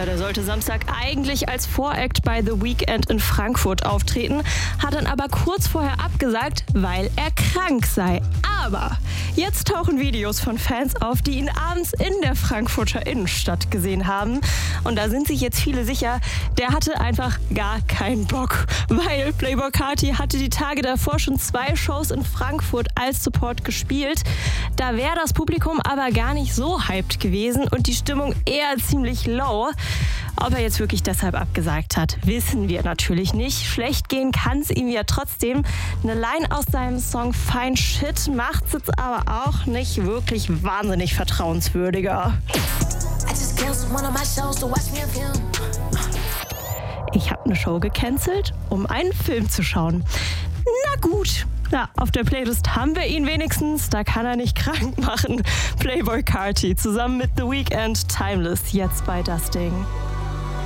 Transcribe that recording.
Der sollte Samstag eigentlich als Voract bei The Weeknd in Frankfurt auftreten, hat dann aber kurz vorher abgesagt, weil er krank sei. Aber jetzt tauchen Videos von Fans auf, die ihn abends in der Frankfurter Innenstadt gesehen haben. Und da sind sich jetzt viele sicher, der hatte einfach gar keinen Bock. Weil Playboi Carti hatte die Tage davor schon 2 Shows in Frankfurt als Support gespielt. Da wäre das Publikum aber gar nicht so hyped gewesen und die Stimmung eher ziemlich low. Ob er jetzt wirklich deshalb abgesagt hat, wissen wir natürlich nicht. Schlecht gehen kann es ihm ja trotzdem. Eine Line aus seinem Song Fine Shit macht es jetzt aber auch nicht wirklich wahnsinnig vertrauenswürdiger. Ich habe eine Show gecancelt, um einen Film zu schauen. Na gut. Ja, auf der Playlist haben wir ihn wenigstens, da kann er nicht krank machen. Playboi Carti zusammen mit The Weeknd, Timeless, jetzt bei Das Ding.